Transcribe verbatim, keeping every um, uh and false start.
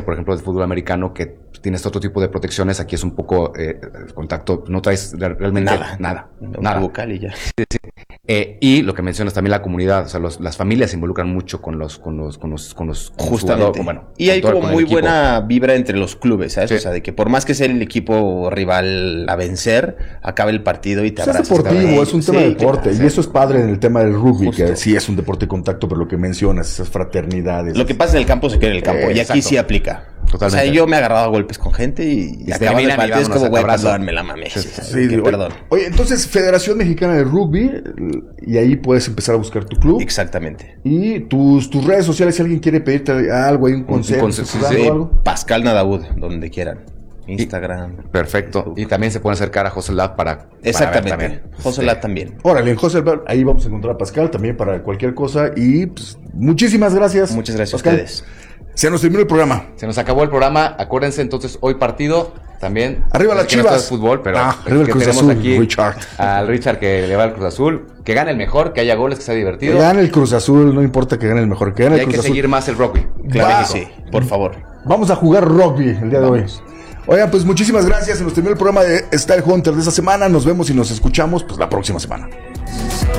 diferencia, por ejemplo, del fútbol americano, que tienes otro tipo de protecciones. Aquí es un poco eh, el contacto, no traes realmente nada. Nada. nada. Vocal y ya. Sí, sí. Eh, y lo que mencionas también la comunidad, o sea, los, las familias se involucran mucho con los, con los, con los, con los con justamente. Los bueno, y hay todo, como muy buena vibra entre los clubes, ¿sabes? Sí. O sea, de que por más que sea el equipo rival a vencer, acaba el partido y te abrazas. Es deportivo, es un tema sí, de deporte, claro, y sí. eso es padre en el tema del rugby, Justo. que sí es un deporte de contacto, pero lo que mencionas, esas fraternidades. Lo que pasa en el campo se queda en el campo, Eh, y aquí exacto. sí aplica. Totalmente. O sea, yo me he agarrado a golpes con gente y, y acabando el partido es como, güey, perdón, me la mamé. Sí, sí, Sí, que oye, perdón. Oye, entonces, Federación Mexicana de Rugby, y ahí puedes empezar a buscar tu club. Exactamente. Y tus, tus redes sociales, si alguien quiere pedirte algo, hay un consejo, un consejo, ¿estás dando Sí, algo? Pascal Nadaud, donde quieran. Instagram. Perfecto. Facebook. Y también se pueden acercar a José Lab para, Exactamente. para ver también. José Este, Lat también. Órale, en José Alberto, ahí vamos a encontrar a Pascal también para cualquier cosa. Y pues, muchísimas gracias. Muchas gracias Pascal. a ustedes. Se nos terminó el programa. Se nos acabó el programa. Acuérdense, entonces, hoy partido también. Arriba las Es que no Chivas. es fútbol, pero Ah, es arriba el que Cruz tenemos Azul, aquí Richard. al Richard que le va al Cruz Azul. Que gane el mejor, que haya goles, que sea Que divertido. gane el Cruz Azul, no importa que gane el mejor, que gane Y el hay Cruz que Azul. seguir más el rugby. Claro Va. que sí, por favor. Vamos a jugar rugby el día de Vamos. hoy. Oigan, pues muchísimas gracias. Se nos terminó el programa de Style Hunter de esta semana. Nos vemos y nos escuchamos pues la próxima semana.